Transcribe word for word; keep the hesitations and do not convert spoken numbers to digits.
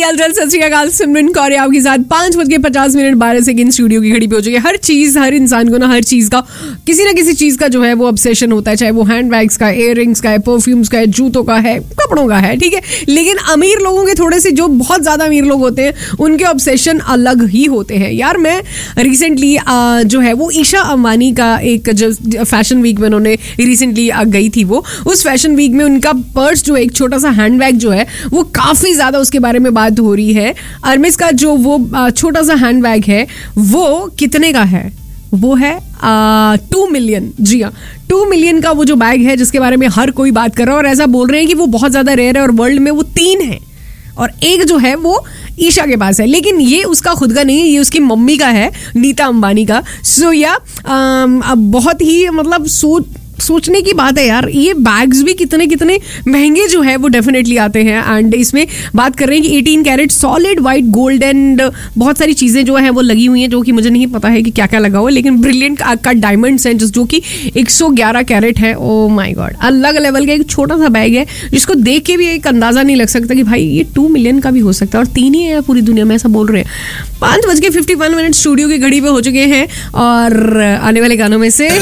हालचाल, सत श्री अकाल, सिमरन कौर आपके साथ पांच बज के पचास मिनट बारह सेकंड स्टूडियो की घड़ी पे हो चुकी है। हर चीज, हर इंसान को ना हर चीज का किसी ना किसी चीज का जो है वो ऑब्सेशन होता है, चाहे वो हैंड बैग्स का, इयर रिंग्स का है, परफ्यूम्स का है, जूतों का है, कपड़ों का है, ठीक है। लेकिन अमीर लोगों के थोड़े से, जो बहुत ज्यादा अमीर लोग होते हैं, उनके ऑब्सेशन अलग ही होते हैं यार। मैं रिसेंटली जो है वो ईशा अंबानी का एक जो फैशन वीक में उन्होंने रिसेंटली गई थी, वो उस फैशन वीक में उनका पर्स जो एक छोटा सा हैंड बैग जो है वो काफी ज्यादा उसके बारे में बात हो रही है। अर्मिस का जो वो छोटा सा हैंड बैग है वो कितने का है? वो है टू मिलियन। जी हाँ, टू मिलियन का वो जो बैग है जिसके बारे में हर कोई बात कर रहा है, और ऐसा बोल रहे हैं कि वो बहुत ज्यादा रेयर है और वर्ल्ड में वो तीन है और एक जो है वो ईशा के पास है। लेकिन ये उसका खुद का नहीं है, ये उसकी मम्मी का है, नीता अंबानी का। सो या अब बहुत ही मतलब सोच सोचने की बात है यार। ये बैग्स भी कितने कितने महंगे जो है वो डेफिनेटली आते हैं। एंड इसमें बात कर रहे हैं कि eighteen carat solid white gold and बहुत सारी चीजें जो है वो लगी हुई हैं, जो कि मुझे नहीं पता है कि क्या क्या लगा हुआ है, लेकिन ब्रिलियंट का डायमंड्स हैं जो कि एक सौ ग्यारह कैरेट है। ओ माय गॉड, अलग लेवल का एक छोटा सा बैग है जिसको देख के भी एक अंदाजा नहीं लग सकता कि भाई ये टू मिलियन का भी हो सकता है, और तीन ही है पूरी दुनिया में, ऐसा बोल रहे हैं। पांच बज के फिफ्टी वन मिनट स्टूडियो की घड़ी पे हो चुके हैं और आने वाले गानों में से